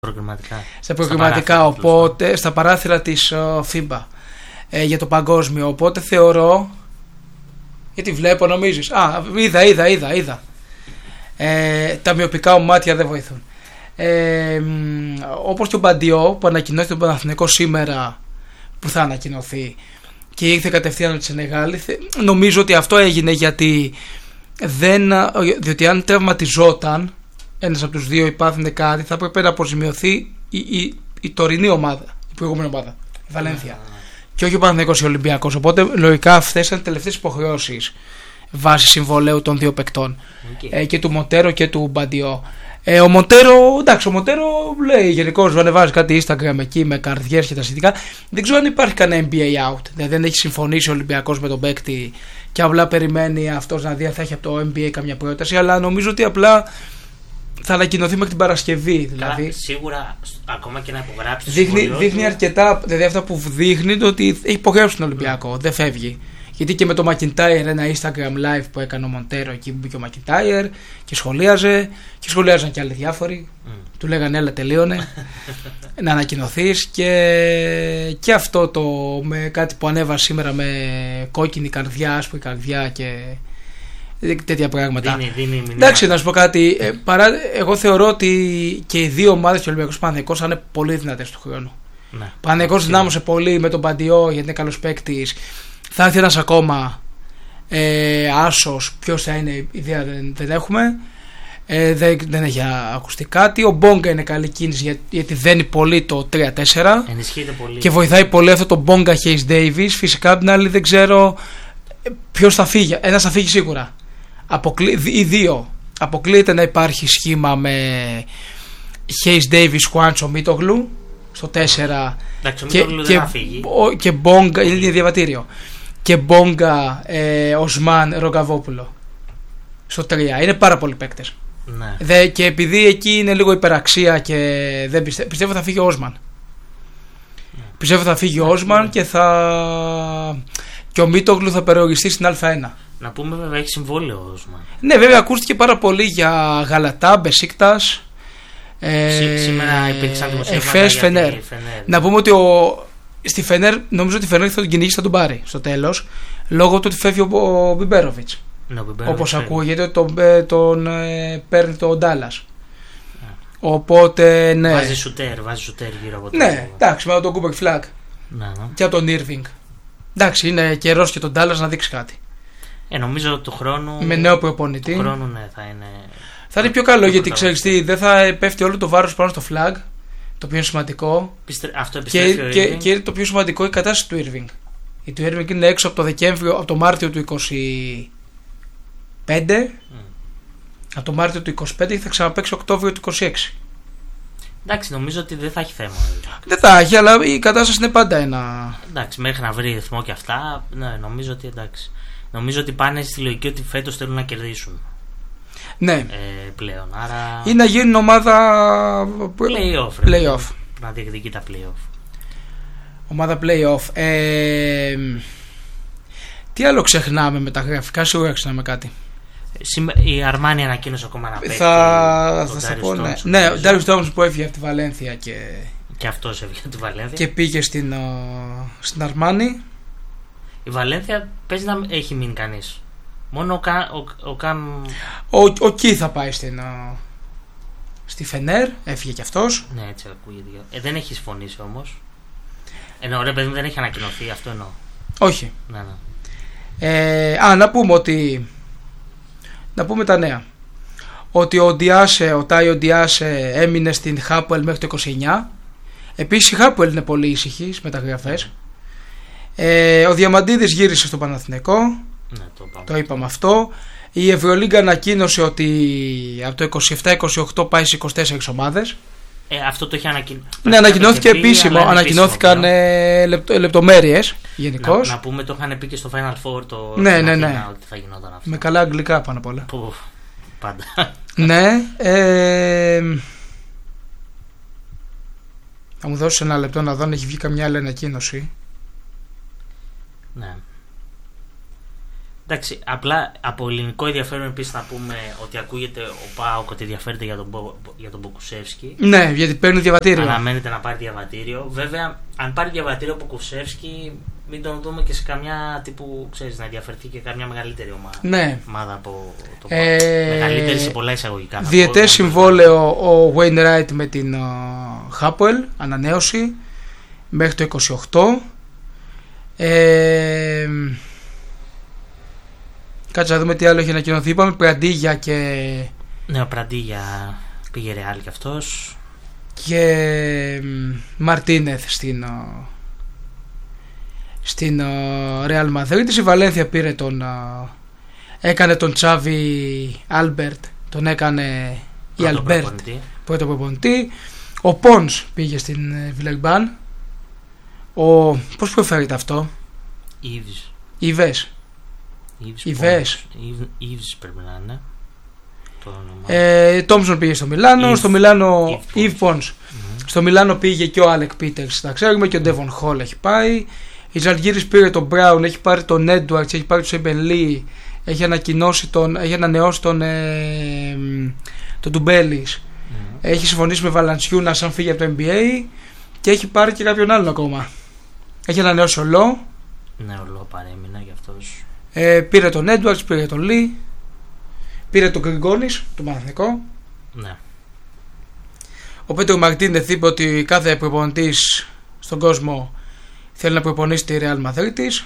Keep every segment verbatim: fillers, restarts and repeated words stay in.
προκριματικά. Στα προκριματικά, στα οπότε τους. Στα παράθυρα της uh, φίμπα ε, για το παγκόσμιο. Οπότε θεωρώ. Γιατί βλέπω, νομίζεις. Α, είδα, είδα, είδα, είδα. Ε, τα μυοπικά μου μάτια δεν βοηθούν. Ε, όπως και ο Μπαντιό που ανακοινώθηκε τον Παναθηναϊκό σήμερα, που θα ανακοινωθεί και ήρθε κατευθείαν από τη Σενεγάλη, νομίζω ότι αυτό έγινε γιατί δεν, διότι αν τραυματιζόταν ένας από τους δύο ή πάθαινε κάτι, θα έπρεπε να αποζημιωθεί η, η, η τωρινή ομάδα, η προηγούμενη ομάδα, η Βαλένθια, yeah. και όχι ο Παναθηναϊκός ή ο Ολυμπιακός. Οπότε λογικά αυτές ήταν οι τελευταίες υποχρεώσεις βάσει συμβολέου των δύο παικτών, okay. ε, και του Μοντέρο και του Μπαντιό. Ε, ο Μοντέρο, εντάξει, ο Μοντέρο λέει γενικώς, ανεβάζει κάτι Instagram εκεί με καρδιές και τα σχετικά. Δεν ξέρω αν υπάρχει κανένα N B A out. Δηλαδή δεν έχει συμφωνήσει ο Ολυμπιακός με τον παίκτη και απλά περιμένει αυτός να δει αν θα έχει από το N B A καμιά πρόταση. Αλλά νομίζω ότι απλά θα ανακοινωθεί μέχρι την Παρασκευή. Δηλαδή. Καλά, σίγουρα ακόμα και να υπογράψει. Δείχνει, δείχνει αρκετά. Δηλαδή αυτά που δείχνει είναι ότι έχει υπογράψει τον Ολυμπιακό. Mm. Δεν φεύγει. Γιατί και με το McIntyre, ένα Instagram live που έκανε ο Μοντέρο, εκεί που μπήκε ο McIntyre και σχολίαζε, και σχολίαζαν και άλλοι διάφοροι. Mm. Του λέγανε έλα, τελείωνε να ανακοινωθείς. Και, και αυτό το με κάτι που ανέβασε σήμερα με κόκκινη καρδιά, άσπρη καρδιά και τέτοια πράγματα. Δίνει, δίνει, εντάξει, να σου πω κάτι. Ε, παρά, εγώ θεωρώ ότι και οι δύο ομάδες, και ο Ολυμπιακός Παναθηναϊκός, θα είναι πολύ δυνατές του χρόνου. Ναι. Ο Παναθηναϊκός δυνάμωσε πολύ με τον Παντιό γιατί είναι καλός παίκτης. Θα έρθει ένας ακόμα ε, άσος, ποιος θα είναι, ιδέα δεν, δεν έχουμε. Ε, δεν, δεν έχει ακουστεί κάτι. Ο Μπόγκα είναι καλή κίνηση για, γιατί δένει πολύ το τρία τέσσερα. Ενισχύεται πολύ. Και βοηθάει πολύ αυτό το Μπόγκα Hayes Davis. Φυσικά απ' την άλλη δεν ξέρω ποιος θα φύγει. Ένας θα φύγει σίγουρα. Αποκλεί, ή δύο. Αποκλείεται να υπάρχει σχήμα με Hayes Davis, Χουάντσο, Μίτογλου στο τέσσερα. Εντάξει, και, και, και Μπόγκα, είναι διαβατήριο. Και Μπόγκα, ε, Οσμάν, Ρογκαβόπουλο στο τρία. Είναι πάρα πολλοί παίκτες. Ναι. Δε, και επειδή εκεί είναι λίγο υπεραξία και δεν πιστεύω, πιστεύω θα φύγει ο Όσμαν. Ναι. Πιστεύω θα φύγει ο Όσμαν, ναι. και θα. Και ο Μίτογλου θα περιοριστεί στην Α ένα. Να πούμε βέβαια έχει συμβόλαιο ο Όσμαν. Ναι, βέβαια ακούστηκε πάρα πολύ για Γαλατά, Μπεσίκτας. Ε, Σήμερα υπήρξαν δημοσιεύματα Εφές, για Φενέρ. τη Φενέρ. Να πούμε ότι ο, στη Φενέρ, νομίζω ότι η Φενέρ θα τον κυνηγήσει, θα τον πάρει στο τέλος, λόγω του ότι φεύγει ο, ο Μπιμπέροβιτς. Ναι, όπως ακούγεται, τον, τον ε, παίρνει το Ντάλλας. Yeah. Οπότε ναι. Βάζει σουτέρ, βάζει σουτέρ γύρω από το. Ναι, εντάξει, με τον Κούπερ Φλακ. Ναι, ναι. Και τον Ήρβινγκ. Εντάξει, είναι καιρός και τον Ντάλλας να δείξει κάτι. Ε, νομίζω ότι του χρόνου. Με νέο προπονητή. Του χρόνου, ναι, θα είναι. Θα είναι πιο καλό, γιατί ξέρεις τι, δεν θα πέφτει όλο το βάρος πάνω στο flag, το πιο είναι σημαντικό. Πιστε... Αυτό επιστρέφει και, ο και, και το πιο σημαντικό η κατάσταση του Irving. Γιατί το Irving είναι έξω από το Δεκέμβριο, από το Μάρτιο του είκοσι πέντε, mm. από το Μάρτιο του είκοσι πέντε και θα ξαναπαίξει Οκτώβριο του είκοσι έξι. Εντάξει, νομίζω ότι δεν θα έχει θέμα. Δεν θα έχει, αλλά η κατάσταση είναι πάντα ένα. Εντάξει, μέχρι να βρει ρυθμό και αυτά, ναι, νομίζω ότι εντάξει. Νομίζω ότι πάνε στη λογική ότι φέτος θέλουν να κερδίσουν. Ναι. Ε, πλέον, άρα. Ή να γίνουν ομάδα. Play-off. Play-off. Να διεκδικεί τα play-off. Ομάδα play-off. Ε, τι άλλο ξεχνάμε με τα γραφικά, σίγουρα ξεχνάμε κάτι. Η Αρμάνι ανακοίνωσε ακόμα να παίξει. Θα, θα σα πω, ναι. Ναι, ο Ντάριους Τόμσον που έφυγε από τη Βαλένθια και. Και αυτός έφυγε από τη Βαλένθια. Και πήγε στην, στην Αρμάνι. Η Βαλένθια παίζει να έχει μείνει κανείς. Μόνο ο, Κα, ο, ο Καμ. Ο, ο Κι θα πάει στην, uh, στη Φενέρ, έφυγε κι αυτός. Ναι, έτσι ακούγεται. Ε, δεν έχει συμφωνήσει όμως. Εννοώ, ρε παιδί μου, δεν έχει ανακοινωθεί, αυτό εννοώ. Όχι. Ναι, ναι. Ε, α, να πούμε ότι. Να πούμε τα νέα. Ότι ο Ντιάσε, ο Τάιο Ντιάσε έμεινε στην Χάπουελ μέχρι το είκοσι εννιά. Επίσης η Χάπουελ είναι πολύ ήσυχη στις μεταγραφές. Ε, ο Διαμαντίδης γύρισε στο Παναθηναϊκό. Ναι, το, το είπαμε αυτό. Η Ευρωλίγκα ανακοίνωσε ότι από το είκοσι επτά είκοσι οκτώ πάει στις είκοσι τέσσερις ομάδες. Ε, αυτό το είχε ανακοινωθεί. Ναι, ανακοινώθηκε επίσημο. Ανακοινώθηκαν ε, λεπτο, λεπτομέρειες γενικώς. Να, να πούμε, το είχαν πει και στο Final Four το. Ναι, ναι, ναι. Ότι θα γινόταν αυτό. Με καλά αγγλικά πάνω απ' όλα. Που, πάντα. Ναι. Ε, θα μου δώσεις ένα λεπτό να δω αν έχει βγει καμιά άλλη ανακοίνωση. Ναι. Εντάξει, απλά από ελληνικό ενδιαφέρον επίσης να πούμε ότι ακούγεται ο ΠΑΟΚ ότι ενδιαφέρεται για τον, για τον Μποκουσεύσκι. Ναι, γιατί παίρνει διαβατήριο. Αναμένεται να πάρει διαβατήριο. Βέβαια, αν πάρει διαβατήριο ο Μποκουσεύσκι, μην τον δούμε και σε καμιά τύπου, ξέρεις, να ενδιαφερθεί και καμιά μεγαλύτερη ομάδα. Ναι. Ομάδα από το ε, μεγαλύτερη σε πολλά εισαγωγικά. Διετές συμβόλαιο ο Wainwright με την Χάπουελ, ανανέωση μέχρι το είκοσι οκτώ. Ε, κάτσε να δούμε τι άλλο έχει ανακοινωθεί. Είπαμε Πραντίγια και. Ναι, ο Πραντίγια πήγε Ρεάλ κι αυτός. Και Μαρτίνεθ στην στην Ρεάλ Μαδρίτης. Η Βαλένθια πήρε τον. Έκανε τον Τσάβι Άλμπερτ. Τον έκανε η Αλμπέρτ, πρώτο προπονητή. Ο Πόνς πήγε στην Βιλερμπάν. Ο. Πώς προφέρεται αυτό? Ιβς. Ιβές. Ιβές. Ιβς πρέπει να είναι. Ε, Τόμψον πήγε στο Μιλάνο. If, στο Μιλάνο Ιβ Πόνς. Mm-hmm. Στο Μιλάνο πήγε και ο Άλεκ Πίτερς, τα ξέρουμε, και ο Ντέβον Χολ έχει πάει. Η Ζαλγκίρις πήρε τον Μπράουν, έχει πάρει τον Έντουαρτς, έχει πάρει τον Σέιμπεν Λί, έχει ανακοινώσει τον, έχει ανανεώσει τον, ε, τον Ντουμπέλης. Mm-hmm. Έχει συμφωνήσει με Βαλαντσιούνα σαν φύγει από το N B A και έχει πάρει και κάποιον άλλον ακόμα. Έχει ανανεώσει ο Λό. Ναι, ο Λό παρέμεινε γι' αυτός. Ε, πήρε τον Έντουαρτς, πήρε τον Λί. Πήρε τον Γκριγκόνης, τον Παναθηναϊκό. Ναι. Ο Πέτρο Μαρτίνεθ είπε ότι κάθε προπονητής στον κόσμο θέλει να προπονήσει τη Ρεάλ Μαδρίτης.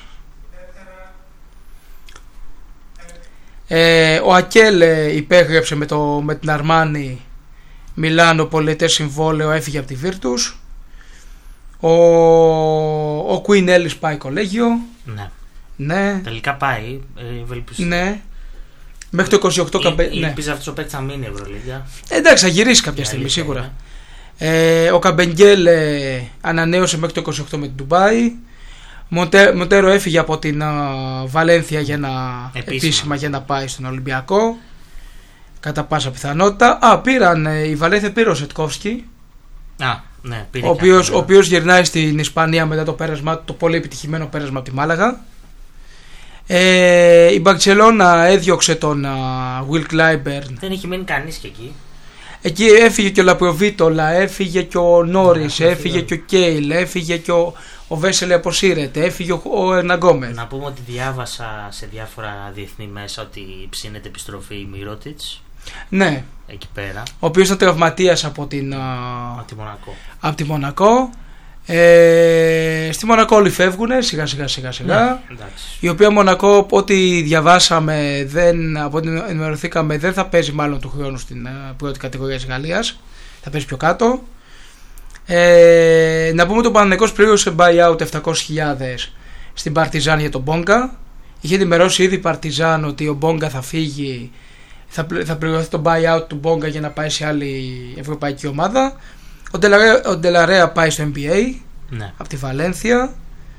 Ε, ο Ακέλ υπέγραψε με, το, με την Αρμάνι Μιλάνο πολυετές συμβόλαιο, έφυγε από τη Βίρτους. Ο, ο Κουίν Έλλης πάει κολέγιο. Ναι. Ναι. Τελικά πάει. Ε, ναι. Μέχρι το είκοσι οκτώ καμπε... ναι. Ελπίζω αυτός ο παίκτης να μείνει Ευρωλίγα. Εντάξει, θα γυρίσει κάποια στιγμή σίγουρα. Ε, ο Καμπενγκέλ ε, ανανέωσε μέχρι το είκοσι οκτώ με την Ντουμπάι. Μοντε, Μοντέρο έφυγε από την uh, Βαλένθια για να, επίσημα. επίσημα για να πάει στον Ολυμπιακό. Κατά πάσα πιθανότητα. Α, πήραν, ε, η Βαλένθια πήρε ο Σετκόφσκι. Α, ναι, πήρε. Ο οποίος, ο οποίος γυρνάει στην Ισπανία μετά το πέρασμα, το πολύ επιτυχημένο πέρασμα από τη Μάλαγα. Ε, η Μπαρτσελώνα έδιωξε τον Will Clyburn. Δεν έχει μείνει κανείς και εκεί. Εκεί έφυγε και ο Λαπροβίτολα, έφυγε και ο Νόρις, ναι, έφυγε και ο Κέιλ, έφυγε και ο, ο Βέσελε αποσύρεται, έφυγε ο, ο Ερναγκόμεθ. Να πούμε ότι διάβασα σε διάφορα διεθνή μέσα ότι ψήνεται επιστροφή η Μιρότιτς. Ναι. Εκεί πέρα. Ο οποίος ήταν τραυματίας από την από τη Μονακό. Από τη Μονακό. Ε, στη Μονακό όλοι φεύγουν σιγά σιγά σιγά σιγά. Ναι, η οποία Μονακό, από ό,τι διαβάσαμε, δεν, από ό,τι ενημερωθήκαμε, δεν θα παίζει μάλλον του χρόνου στην πρώτη κατηγορία της Γαλλίας. Θα παίζει πιο κάτω. Ε, να πούμε ότι ο Παναθηναϊκός πλήρωσε buyout επτακόσιες χιλιάδες στην Παρτιζάν για τον Μπόγκα. Είχε ενημερώσει ήδη η Παρτιζάν ότι ο Μπόγκα θα φύγει, θα, θα πληρωθεί το buyout του Μπόγκα για να πάει σε άλλη ευρωπαϊκή ομάδα. Ο Ντελαρέα πάει στο N B A, ναι, από τη Βαλένθια.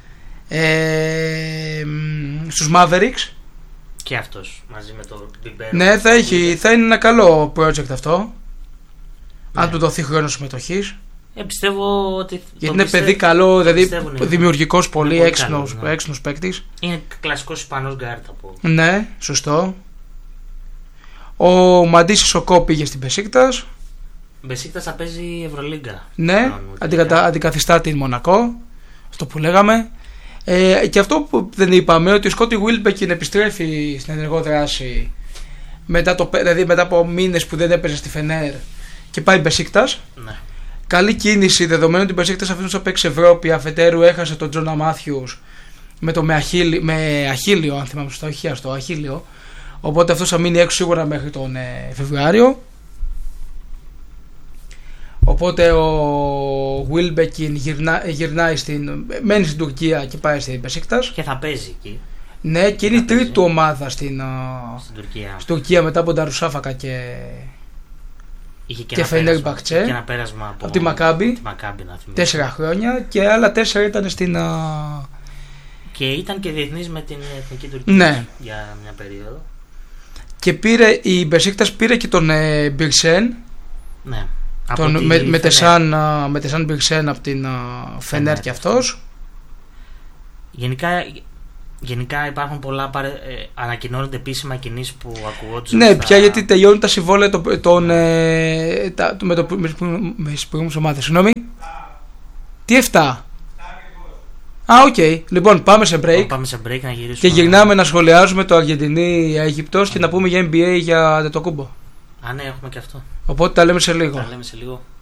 ε, Στους Mavericks. Και αυτός μαζί με το Μπιμπέρο. Ναι, θα, έχει, θα είναι ένα καλό project αυτό, ναι, αν του δοθεί χρόνο συμμετοχής. Ε, πιστεύω ότι. Γιατί είναι παιδί καλό, δηλαδή δημιουργικός, πολύ έξυπνος, ναι, έξυπνος παίκτης. Είναι κλασικός Ισπανός γκάρτ από. Ναι, σωστό. Ο Μαντίσης ο Κό πήγε στην Μπεσίκτας. Μπεσίκτας θα παίζει Ευρωλίγκα. Ναι, αντικατα, αντικαθιστά την Μονακό. Αυτό που λέγαμε. Ε, και αυτό που δεν είπαμε, ότι ο Σκότι Βίλμπεκιν επιστρέφει στην ενεργό δράση μετά, το, δηλαδή μετά από μήνες που δεν έπαιζε στη Φενέρ και πάει Μπεσίκτας. Ναι. Καλή κίνηση, δεδομένου ότι η Μπεσίκτας αφήνουσε να παίξει Ευρώπη. Αφετέρου έχασε τον Τζόνα Μάθιους με, το, με, αχίλι, με αχίλιο, αν θυμάμαι σωστά, όχι αυτό, αχίλιο. Οπότε αυτός θα μείνει έξω σίγουρα μέχρι τον ε, Φεβρουάριο. Οπότε ο Wilbekin γυρνά, γυρνάει στην, μένει στην Τουρκία και πάει στην Μπεσίκτας. Και θα παίζει εκεί. Ναι, και είναι η τρίτη του ομάδα στην, στην, Τουρκία. στην Τουρκία μετά από τον Νταρουσάφακα και, είχε και, και Φενέρ Μπαχτσέ. Και ένα πέρασμα από, από τη Μακάμπι. Τη Μακάμπι να τέσσερα χρόνια και άλλα τέσσερα ήταν στην. Και ήταν και διεθνής με την Εθνική Τουρκία, ναι, για μια περίοδο. Και πήρε, η Μπεσίκτας πήρε και τον ε, Μπιρσέν. Ναι. Τον, με, με, τεσάν, με τεσάν Μπιρσέν από την uh, Φενέρ και αυτός. Γενικά γενικά υπάρχουν πολλά. Ε, ανακοινώνονται επίσημα κινήσεις που ακουγόντουσαν. Ναι, στα... πια γιατί τελειώνουν τα συμβόλαια το, τον, ε, τα, με, το, με, με τις προηγούμενες ομάδες. Συγγνώμη. Τι εφτά. Α, οκ. Okay. Λοιπόν, πάμε σε break. Πάμε σε break να γυρίσουμε. Και γυρνάμε να σχολιάζουμε το Αργεντινή-Αίγυπτος και να πούμε για N B A για το κούμπο. Α, ναι, έχουμε και αυτό. Οπότε τα λέμε σε λίγο. Τα λέμε σε λίγο.